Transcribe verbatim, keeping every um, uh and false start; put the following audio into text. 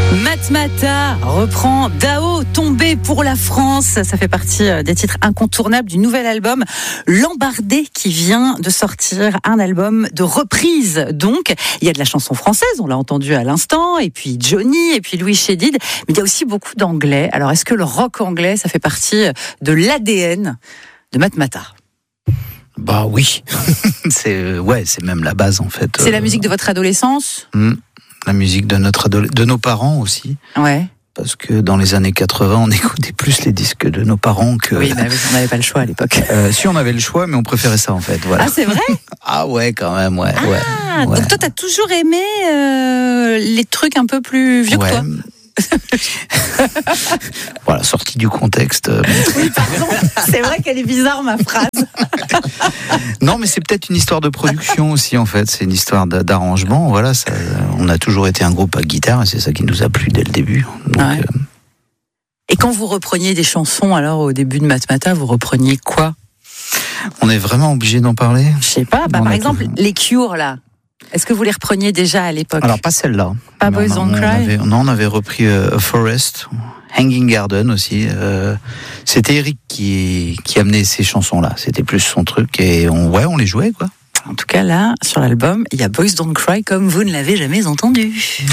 Matmata reprend Dao, tombé pour la France. Ça fait partie des titres incontournables du nouvel album Lambardé qui vient de sortir, un album de reprise. Donc, il y a de la chanson française, on l'a entendu à l'instant, et puis Johnny, et puis Louis Chédid, mais il y a aussi beaucoup d'anglais. Alors, est-ce que le rock anglais, ça fait partie de l'A D N de Matmata ? Bah oui, c'est ouais, c'est même la base en fait. C'est la musique de votre adolescence ? Mmh. La musique de notre adole- de nos parents aussi. Ouais. Parce que dans les années quatre-vingts, on écoutait plus les disques de nos parents que. Oui, bah, on n'avait pas le choix à l'époque. Euh, si on avait le choix, mais on préférait ça en fait. Voilà. Ah, c'est vrai ? Ah ouais, quand même, ouais. Ah, ouais, ouais. donc toi, t'as toujours aimé euh, les trucs un peu plus vieux ouais. que toi. Voilà, sorti du contexte. Oui, pardon. C'est vrai qu'elle est bizarre, ma phrase. Non, mais c'est peut-être une histoire de production aussi, en fait. C'est une histoire d'arrangement. Voilà, ça, on a toujours été un groupe à guitare et c'est ça qui nous a plu dès le début. Donc, ouais. euh... Et quand vous repreniez des chansons, alors au début de Matmata, vous repreniez quoi ? On est vraiment obligé d'en parler ? Je sais pas. Bah, par exemple, tout... les Cure, là. Est-ce que vous les repreniez déjà à l'époque ? Alors, pas celle-là. Pas Boys Don't Cry ? avait, Non, on avait repris euh, A Forest, Hanging Garden aussi. Euh, c'était Eric qui, qui amenait ces chansons-là. C'était plus son truc et on, ouais, on les jouait, quoi. En tout cas, là, sur l'album, il y a Boys Don't Cry comme vous ne l'avez jamais entendu.